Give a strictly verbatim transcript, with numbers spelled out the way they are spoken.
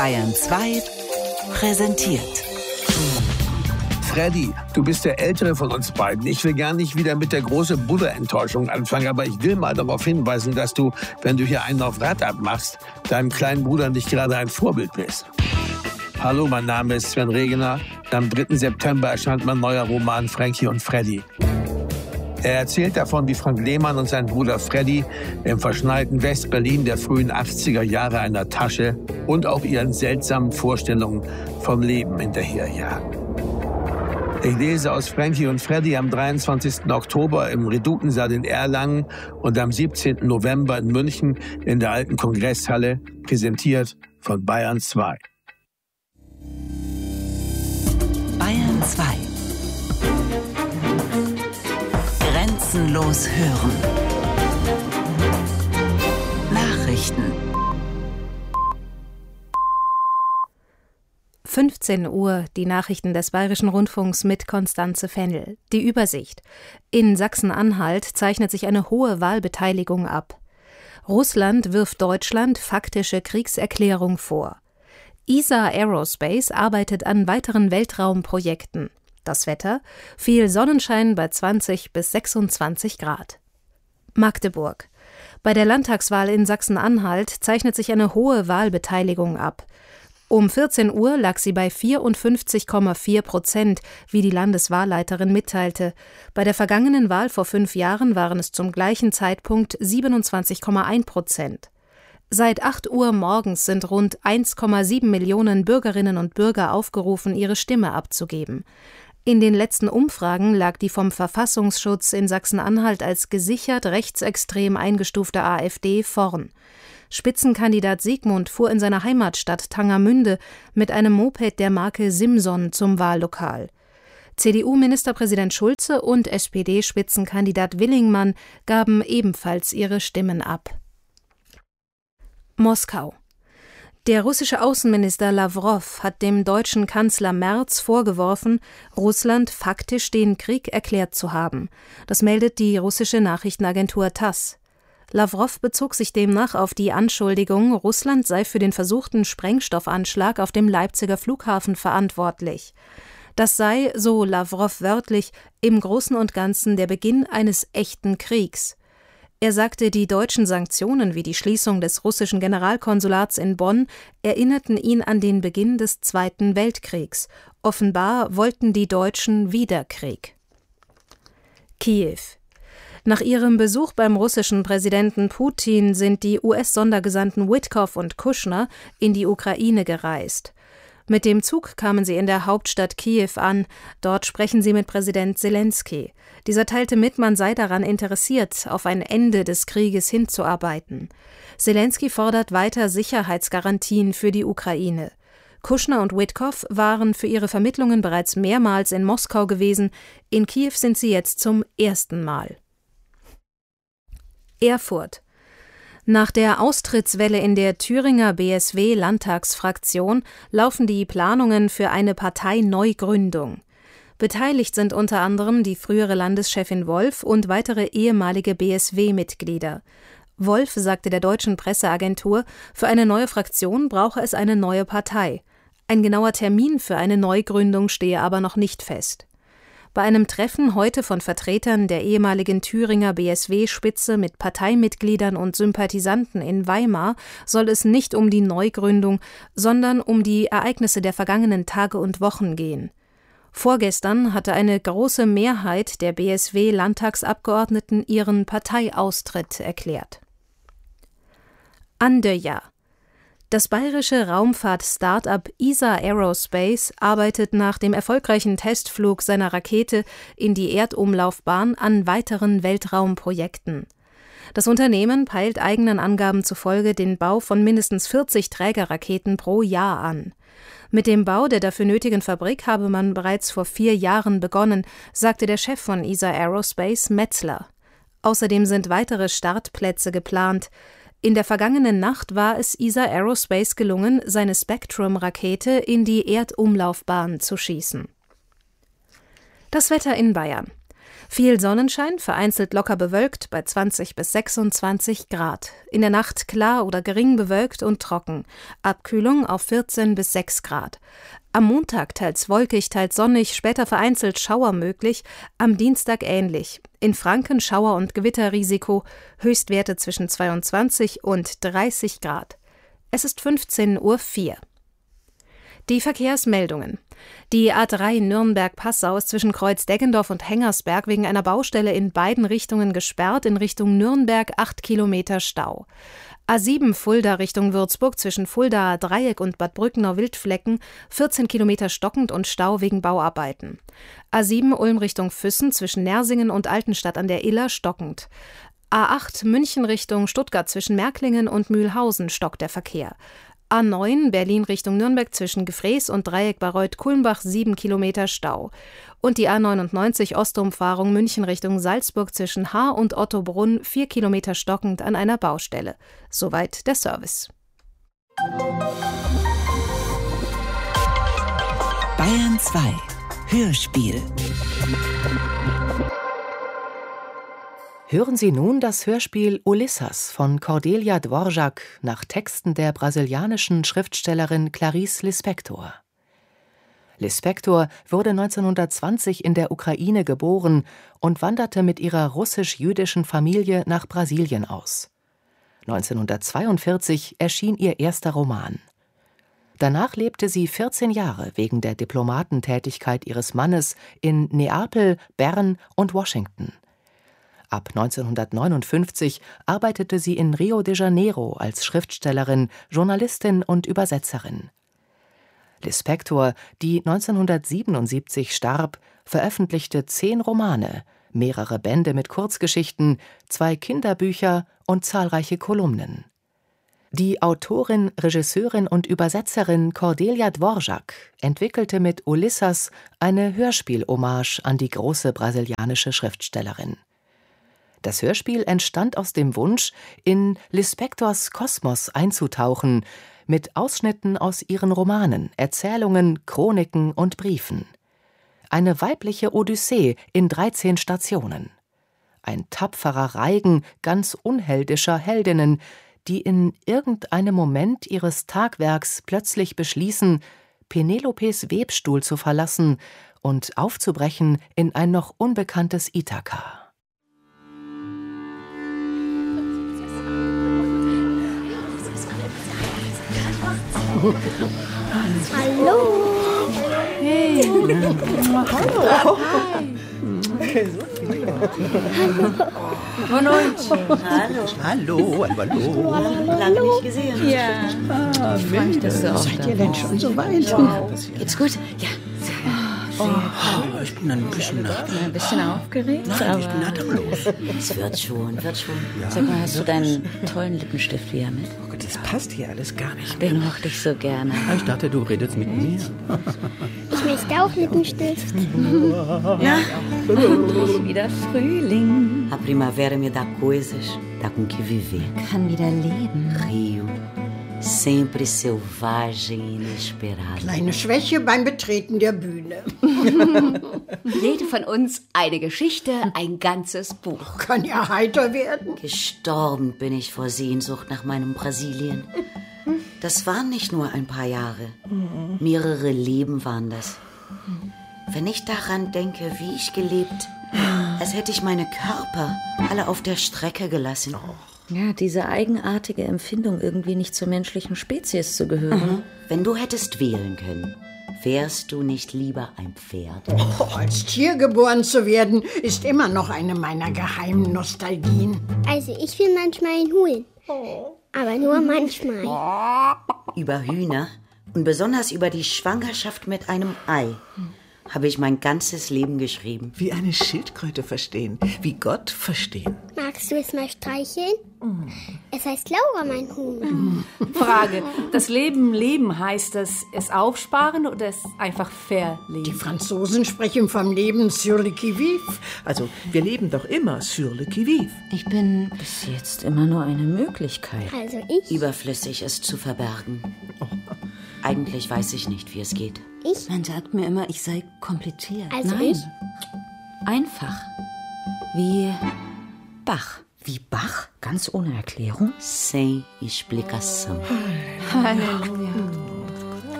Bayern zwei präsentiert. Freddy, du bist der Ältere von uns beiden. Ich will gar nicht wieder mit der großen Bruderenttäuschung anfangen, aber ich will mal darauf hinweisen, dass du, wenn du hier einen auf Rad abmachst, deinem kleinen Bruder nicht gerade ein Vorbild bist. Hallo, mein Name ist Sven Regener. Am dritten September erscheint mein neuer Roman Frankie und Freddy. Er erzählt davon, wie Frank Lehmann und sein Bruder Freddy im verschneiten West-Berlin der frühen achtziger Jahre einer Tasche und auch ihren seltsamen Vorstellungen vom Leben hinterherjagen. Ich lese aus Frankie und Freddy am dreiundzwanzigsten Oktober im Redutensaal in Erlangen und am siebzehnten November in München in der alten Kongresshalle, präsentiert von Bayern zwei. Bayern zwei. Grenzenlos hören. Nachrichten. fünfzehn Uhr, die Nachrichten des Bayerischen Rundfunks mit Constanze Fennel. Die Übersicht. In Sachsen-Anhalt zeichnet sich eine hohe Wahlbeteiligung ab. Russland wirft Deutschland faktische Kriegserklärung vor. E S A Aerospace arbeitet an weiteren Weltraumprojekten. Das Wetter: viel Sonnenschein bei zwanzig bis sechsundzwanzig Grad. Magdeburg. Bei der Landtagswahl in Sachsen-Anhalt zeichnet sich eine hohe Wahlbeteiligung ab. Um vierzehn Uhr lag sie bei vierundfünfzig Komma vier Prozent, wie die Landeswahlleiterin mitteilte. Bei der vergangenen Wahl vor fünf Jahren waren es zum gleichen Zeitpunkt siebenundzwanzig Komma eins Prozent. Seit acht Uhr morgens sind rund eins Komma sieben Millionen Bürgerinnen und Bürger aufgerufen, ihre Stimme abzugeben. In den letzten Umfragen lag die vom Verfassungsschutz in Sachsen-Anhalt als gesichert rechtsextrem eingestufte AfD vorn. Spitzenkandidat Siegmund fuhr in seiner Heimatstadt Tangermünde mit einem Moped der Marke Simson zum Wahllokal. C D U-Ministerpräsident Schulze und S P D-Spitzenkandidat Willingmann gaben ebenfalls ihre Stimmen ab. Moskau. Der russische Außenminister Lawrow hat dem deutschen Kanzler Merz vorgeworfen, Russland faktisch den Krieg erklärt zu haben. Das meldet die russische Nachrichtenagentur TASS. Lawrow bezog sich demnach auf die Anschuldigung, Russland sei für den versuchten Sprengstoffanschlag auf dem Leipziger Flughafen verantwortlich. Das sei, so Lawrow wörtlich, im Großen und Ganzen der Beginn eines echten Kriegs. Er sagte, die deutschen Sanktionen wie die Schließung des russischen Generalkonsulats in Bonn erinnerten ihn an den Beginn des Zweiten Weltkriegs. Offenbar wollten die Deutschen wieder Krieg. Kiew. Nach ihrem Besuch beim russischen Präsidenten Putin sind die U S-Sondergesandten Witkoff und Kushner in die Ukraine gereist. Mit dem Zug kamen sie in der Hauptstadt Kiew an. Dort sprechen sie mit Präsident Selenskyj. Dieser teilte mit, man sei daran interessiert, auf ein Ende des Krieges hinzuarbeiten. Selenskyj fordert weiter Sicherheitsgarantien für die Ukraine. Kushner und Witkoff waren für ihre Vermittlungen bereits mehrmals in Moskau gewesen. In Kiew sind sie jetzt zum ersten Mal. Erfurt. Nach der Austrittswelle in der Thüringer B S W-Landtagsfraktion laufen die Planungen für eine Parteineugründung. Beteiligt sind unter anderem die frühere Landeschefin Wolf und weitere ehemalige B S W-Mitglieder. Wolf sagte der deutschen Presseagentur, für eine neue Fraktion brauche es eine neue Partei. Ein genauer Termin für eine Neugründung stehe aber noch nicht fest. Bei einem Treffen heute von Vertretern der ehemaligen Thüringer B S W-Spitze mit Parteimitgliedern und Sympathisanten in Weimar soll es nicht um die Neugründung, sondern um die Ereignisse der vergangenen Tage und Wochen gehen. Vorgestern hatte eine große Mehrheit der B S W-Landtagsabgeordneten ihren Parteiaustritt erklärt. Andøya. Das bayerische Raumfahrt-Start-up E S A Aerospace arbeitet nach dem erfolgreichen Testflug seiner Rakete in die Erdumlaufbahn an weiteren Weltraumprojekten. Das Unternehmen peilt eigenen Angaben zufolge den Bau von mindestens vierzig Trägerraketen pro Jahr an. Mit dem Bau der dafür nötigen Fabrik habe man bereits vor vier Jahren begonnen, sagte der Chef von E S A Aerospace, Metzler. Außerdem sind weitere Startplätze geplant. In der vergangenen Nacht war es E S A Aerospace gelungen, seine Spectrum-Rakete in die Erdumlaufbahn zu schießen. Das Wetter in Bayern. Viel Sonnenschein, vereinzelt locker bewölkt bei zwanzig bis sechsundzwanzig Grad. In der Nacht klar oder gering bewölkt und trocken. Abkühlung auf vierzehn bis sechs Grad. Am Montag teils wolkig, teils sonnig, später vereinzelt Schauer möglich, am Dienstag ähnlich. In Franken Schauer- und Gewitterrisiko, Höchstwerte zwischen zweiundzwanzig und dreißig Grad. Es ist fünfzehn Uhr vier. Die Verkehrsmeldungen. Die A drei Nürnberg-Passau ist zwischen Kreuz-Deggendorf und Hengersberg wegen einer Baustelle in beiden Richtungen gesperrt, in Richtung Nürnberg acht Kilometer Stau. A sieben Fulda Richtung Würzburg zwischen Fuldaer Dreieck und Bad Brückner Wildflecken vierzehn Kilometer stockend und Stau wegen Bauarbeiten. A sieben Ulm Richtung Füssen zwischen Nersingen und Altenstadt an der Iller stockend. A acht München Richtung Stuttgart zwischen Märklingen und Mühlhausen stockt der Verkehr. A neun Berlin Richtung Nürnberg zwischen Gefrees und Dreieck Bayreuth-Kulmbach sieben Kilometer Stau. Und die A neunundneunzig Ostumfahrung München Richtung Salzburg zwischen Haar und Ottobrunn vier Kilometer stockend an einer Baustelle. Soweit der Service. Bayern zwei Hörspiel. Hören Sie nun das Hörspiel Ulissas von Cordelia Dvorak nach Texten der brasilianischen Schriftstellerin Clarice Lispector. Lispector wurde neunzehnhundertzwanzig in der Ukraine geboren und wanderte mit ihrer russisch-jüdischen Familie nach Brasilien aus. neunzehnhundertzweiundvierzig erschien ihr erster Roman. Danach lebte sie vierzehn Jahre wegen der Diplomatentätigkeit ihres Mannes in Neapel, Bern und Washington. Ab neunzehnhundertneunundfünfzig arbeitete sie in Rio de Janeiro als Schriftstellerin, Journalistin und Übersetzerin. Lispector, die neunzehnhundertsiebenundsiebzig starb, veröffentlichte zehn Romane, mehrere Bände mit Kurzgeschichten, zwei Kinderbücher und zahlreiche Kolumnen. Die Autorin, Regisseurin und Übersetzerin Cordelia Dvorak entwickelte mit Ulissas eine Hörspiel-Hommage an die große brasilianische Schriftstellerin. Das Hörspiel entstand aus dem Wunsch, in Lispectors Kosmos einzutauchen, mit Ausschnitten aus ihren Romanen, Erzählungen, Chroniken und Briefen. Eine weibliche Odyssee in dreizehn Stationen. Ein tapferer Reigen ganz unheldischer Heldinnen, die in irgendeinem Moment ihres Tagwerks plötzlich beschließen, Penelopes Webstuhl zu verlassen und aufzubrechen in ein noch unbekanntes Ithaka. Hallo. Hey. Hallo. Hi. Boa noite. Hallo. Hallo, hallo. Lange nicht gesehen. Ja. Ah, Mensch, das auch Seid ihr denn schon so weit? Wow. Geht's gut? Ja. Oh, ich bin ein bisschen nah. Ein bisschen aufgeregt? Nein, aber ich bin atemlos. Es wird schon, wird schon. Ja. Sag mal, hast du deinen tollen Lippenstift wieder mit? Oh Gott, das passt hier alles gar nicht. Den mochte ich so gerne. Ich dachte, du redest mit mir. Ich möchte auch Lippenstift. Na, endlich wieder Frühling. A primavera me dá coisas, dá com que viver. Kann wieder leben. Rio, sempre selvagem e inesperado. Kleine Schwäche beim Betreten der Bühne. Jede von uns eine Geschichte, ein ganzes Buch. Kann ja heiter werden. Gestorben bin ich vor Sehnsucht nach meinem Brasilien. Das waren nicht nur ein paar Jahre. Mehrere Leben waren das. Wenn ich daran denke, wie ich gelebt, als hätte ich meine Körper alle auf der Strecke gelassen. Ja, diese eigenartige Empfindung, irgendwie nicht zur menschlichen Spezies zu gehören. Wenn du hättest wählen können, wärst du nicht lieber ein Pferd? Oh, als Tier geboren zu werden, ist immer noch eine meiner geheimen Nostalgien. Also ich will manchmal ein Huhn. Aber nur manchmal. Über Hühner und besonders über die Schwangerschaft mit einem Ei habe ich mein ganzes Leben geschrieben. Wie eine Schildkröte verstehen, wie Gott verstehen. Magst du es mal streicheln? Mm. Es heißt Laura, mein Huhn. Frage, das Leben leben, heißt das es aufsparen oder es einfach verleben? Die Franzosen sprechen vom Leben sur le qui-vive. Also, wir leben doch immer sur le qui-vive. Ich bin bis jetzt immer nur eine Möglichkeit. Also ich? Überflüssig, es zu verbergen. Oh. Eigentlich weiß ich nicht, wie es geht. Ich? Man sagt mir immer, ich sei kompliziert. Also Nein, ich? einfach. Wie Bach. Wie Bach? Ganz ohne Erklärung? Sem explicação. Halleluja.